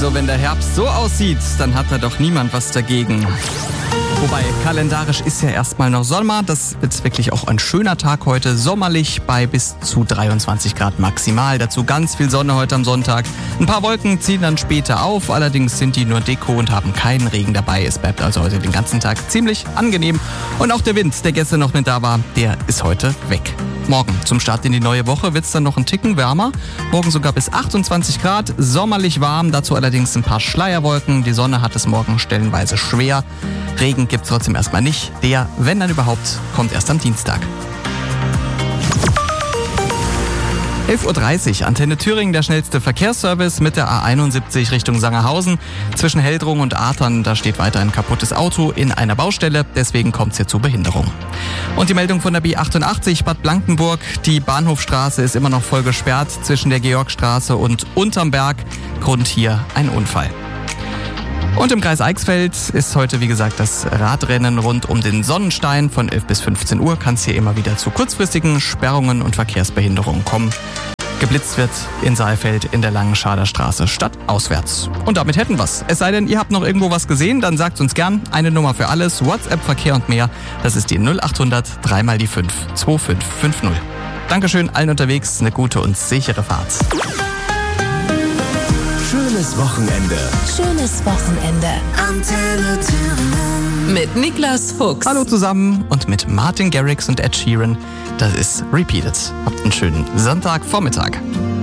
Also wenn der Herbst so aussieht, dann hat da doch niemand was dagegen. Wobei, kalendarisch ist ja erstmal noch Sommer. Das wird wirklich auch ein schöner Tag heute. Sommerlich bei bis zu 23 Grad maximal. Dazu ganz viel Sonne heute am Sonntag. Ein paar Wolken ziehen dann später auf. Allerdings sind die nur Deko und haben keinen Regen dabei. Es bleibt also heute den ganzen Tag ziemlich angenehm. Und auch der Wind, der gestern noch nicht da war, der ist heute weg. Morgen zum Start in die neue Woche wird es dann noch einen Ticken wärmer. Morgen sogar bis 28 Grad, sommerlich warm, dazu allerdings ein paar Schleierwolken. Die Sonne hat es morgen stellenweise schwer. Regen gibt es trotzdem erstmal nicht. Der, wenn dann überhaupt, kommt erst am Dienstag. 11.30 Uhr, Antenne Thüringen, der schnellste Verkehrsservice mit der A71 Richtung Sangerhausen. Zwischen Heldrung und Athern, da steht weiter ein kaputtes Auto in einer Baustelle, deswegen kommt es hier zu Behinderung. Und die Meldung von der B88 Bad Blankenburg, die Bahnhofstraße ist immer noch voll gesperrt zwischen der Georgstraße und unterm Berg. Grund hier ein Unfall. Und im Kreis Eichsfeld ist heute, wie gesagt, das Radrennen rund um den Sonnenstein. Von 11 bis 15 Uhr kann es hier immer wieder zu kurzfristigen Sperrungen und Verkehrsbehinderungen kommen. Geblitzt wird in Saalfeld in der Langenscharder Straße stadtauswärts. Und damit hätten wir's. Es sei denn, ihr habt noch irgendwo was gesehen, dann sagt's uns gern. Eine Nummer für alles, WhatsApp, Verkehr und mehr. Das ist die 0800 3 mal die 5 2550. Dankeschön allen unterwegs, eine gute und sichere Fahrt. Schönes Wochenende. Schönes Wochenende. Antenne Thüringen. Mit Niklas Fuchs. Hallo zusammen und mit Martin Garrix und Ed Sheeran. Das ist Repeated. Habt einen schönen Sonntagvormittag.